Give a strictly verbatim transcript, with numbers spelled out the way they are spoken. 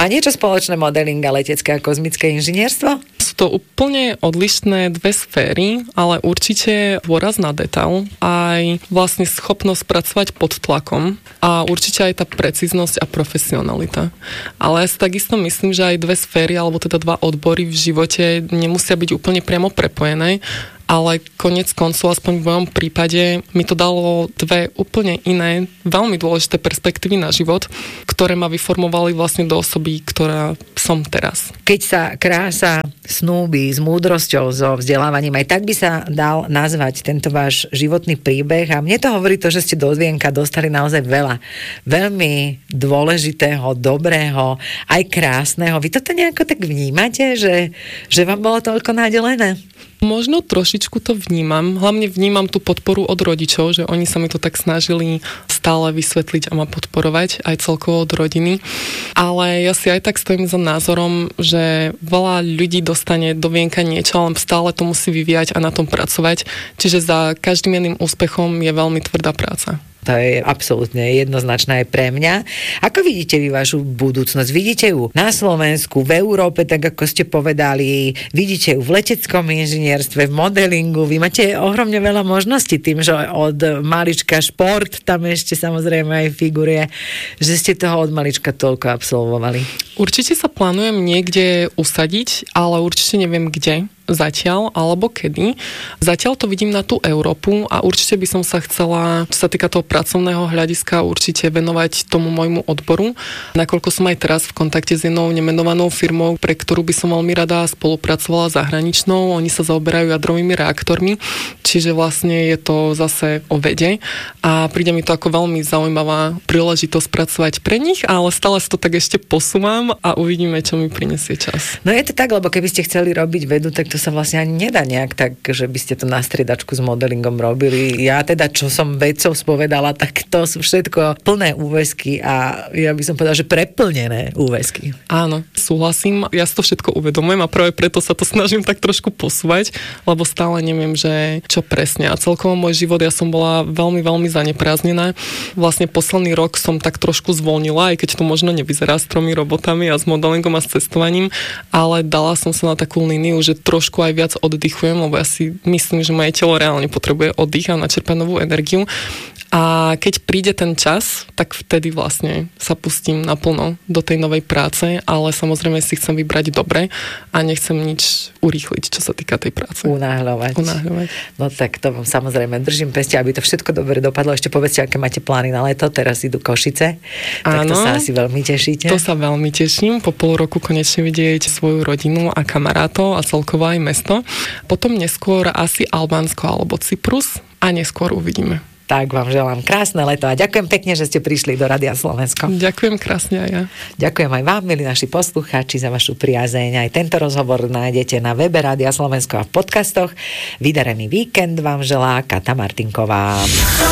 Má niečo spoločné modeling a letecké a kozmické inžinierstvo? Sú to úplne odlišné dve sféry, ale určite dôraz na detail, aj vlastne schopnosť pracovať pod tlakom a určite aj tá precíznosť a profesionalita. Ale ja si takisto myslím, že aj dve sféry, alebo teda dva odbory v živote nemusia byť úplne priamo prepojené, ale konec koncu, aspoň v mojom prípade, mi to dalo dve úplne iné, veľmi dôležité perspektívy na život, ktoré ma vyformovali vlastne do osoby, ktorá som teraz. Keď sa krása snúbi s múdrosťou, so vzdelávaním, aj tak by sa dal nazvať tento váš životný príbeh a mne to hovorí to, že ste do Zvienka dostali naozaj veľa veľmi dôležitého, dobrého, aj krásneho. Vy toto nejako tak vnímate, že, že vám bolo toľko nadelené? Možno trošičku to vnímam. Hlavne vnímam tú podporu od rodičov, že oni sa mi to tak snažili stále vysvetliť a ma podporovať, aj celkovo od rodiny. Ale ja si aj tak stojím za názorom, že veľa ľudí dostane do vienka niečo, ale stále to musí vyvíjať a na tom pracovať. Čiže za každým jedným úspechom je veľmi tvrdá práca. To je absolútne jednoznačné aj pre mňa. Ako vidíte vy vašu budúcnosť? Vidíte ju na Slovensku, v Európe, tak ako ste povedali, vidíte ju v leteckom inžinierstve, v modelingu, vy máte ohromne veľa možností tým, že od malička šport, tam ešte samozrejme aj figuruje, že ste toho od malička toľko absolvovali. Určite sa plánujem niekde usadiť, ale určite neviem kde. Zatiaľ, alebo kedy. Zatiaľ to vidím na tú Európu a určite by som sa chcela, čo sa týka toho pracovného hľadiska, určite venovať tomu môjmu odboru. Nakoľko som aj teraz v kontakte s jednou nemenovanou firmou, pre ktorú by som veľmi rada spolupracovala zahraničnou. Oni sa zaoberajú jadrovými reaktormi, čiže vlastne je to zase o vede a príde mi to ako veľmi zaujímavá príležitosť pracovať pre nich, ale stále sa to tak ešte posúvam a uvidíme, čo mi prinesie čas. No je to tak, lebo keby ste chceli robiť vedu, tak to sa vlastne ani nedá nejak tak, že by ste to na striedačku s modelingom robili. Ja teda, čo som vedcov spovedala, tak to sú všetko plné úväzky a ja by som povedala, že preplnené úväzky. Áno, súhlasím. Ja si to všetko uvedomujem a práve preto sa to snažím tak trošku posúvať, lebo stále neviem, že čo presne. A celkovo môj život, ja som bola veľmi, veľmi zaneprázdnená. Vlastne posledný rok som tak trošku zvolnila, aj keď to možno nevyzerá s tromi robotami a s modelingom a s cestovaním, ale dala som sa na takú líniu, že trošku trošku aj viac oddychujem, lebo ja si myslím, že moje telo reálne potrebuje oddych a načerpať novú energiu. A keď príde ten čas, tak vtedy vlastne sa pustím naplno do tej novej práce, ale samozrejme si chcem vybrať dobre a nechcem nič urýchliť, čo sa týka tej práce. Unáhľovať. Unáhľovať. No tak to vám samozrejme držím peste, aby to všetko dobre dopadlo. Ešte povedzte, aké máte plány na leto. Teraz idú Košice. Tak Áno, to sa asi veľmi tešíte. To sa veľmi teším. Po pol roku konečne vidieť svoju rodinu a kamarátov a celkovo aj mesto. Potom neskôr asi Albánsko alebo Cyprus a neskôr uvidíme. Tak vám želám krásne leto a ďakujem pekne, že ste prišli do Rádia Slovensko. Ďakujem krásne aj ja. Ďakujem aj vám, milí naši poslucháči, za vašu priazeň. Aj tento rozhovor nájdete na webe Rádia Slovensko a v podcastoch. Vydarený víkend vám želá Kata Martinková.